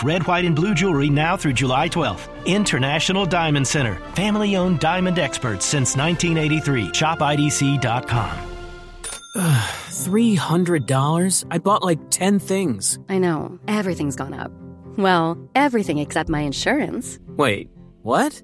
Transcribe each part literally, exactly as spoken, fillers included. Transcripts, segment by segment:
best red, white, and blue jewelry now through July twelfth. International Diamond Center. Family-owned diamond experts since nineteen eighty-three. shop I D C dot com. three hundred dollars? I bought like ten things. I know. Everything's gone up. Well, everything except my insurance. Wait, what?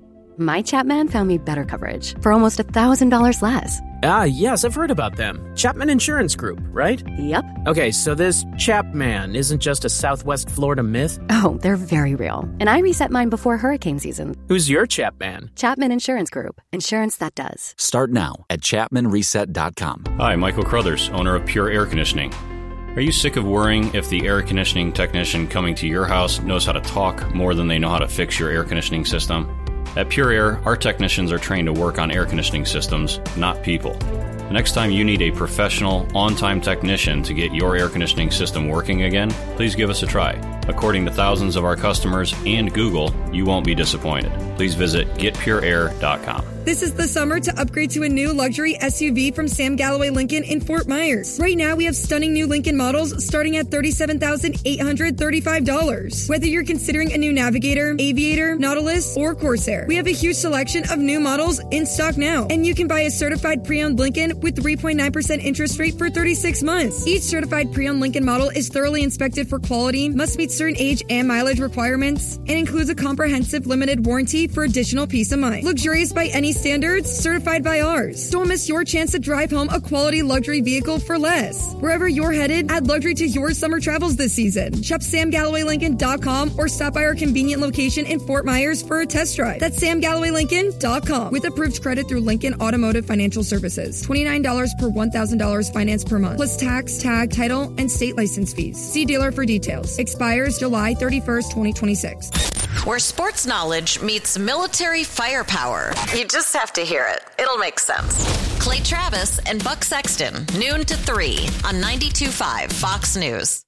My Chapman found me better coverage for almost one thousand dollars less. Ah, yes, I've heard about them. Chapman Insurance Group, right? Yep. Okay, so this Chapman isn't just a Southwest Florida myth? Oh, they're very real. And I reset mine before hurricane season. Who's your Chapman? Chapman Insurance Group. Insurance that does. Start now at chapman reset dot com. Hi, Michael Crothers, owner of Pure Air Conditioning. Are you sick of worrying if the air conditioning technician coming to your house knows how to talk more than they know how to fix your air conditioning system? At Pure Air, our technicians are trained to work on air conditioning systems, not people. The next time you need a professional, on-time technician to get your air conditioning system working again, please give us a try. According to thousands of our customers and Google, you won't be disappointed. Please visit get pure air dot com. This is the summer to upgrade to a new luxury S U V from Sam Galloway Lincoln in Fort Myers. Right now, we have stunning new Lincoln models starting at thirty-seven thousand eight hundred thirty-five dollars. Whether you're considering a new Navigator, Aviator, Nautilus, or Corsair, we have a huge selection of new models in stock now. And you can buy a certified pre-owned Lincoln with three point nine percent interest rate for thirty-six months. Each certified pre-owned Lincoln model is thoroughly inspected for quality, must meet certain age and mileage requirements, and includes a comprehensive limited warranty for additional peace of mind. Luxurious by any standards, certified by ours. Don't miss your chance to drive home a quality luxury vehicle for less. Wherever you're headed, add luxury to your summer travels this season. Shop sam galloway lincoln dot com or stop by our convenient location in Fort Myers for a test drive. That's sam galloway lincoln dot com with approved credit through Lincoln Automotive Financial Services. twenty-nine dollars per one thousand dollars finance per month, plus tax, tag, title, and state license fees. See dealer for details. Expires July thirty-first, twenty twenty-six. Where sports knowledge meets military firepower. You just have to hear it. It'll make sense. Clay Travis and Buck Sexton, noon to three on ninety-two point five Fox News.